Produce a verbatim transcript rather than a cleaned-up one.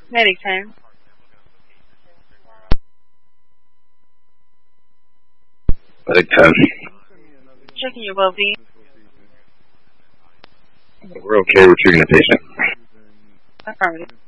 Medic ten. Medic ten. Checking your well-being. We're okay retrieving the patient. Affirmative.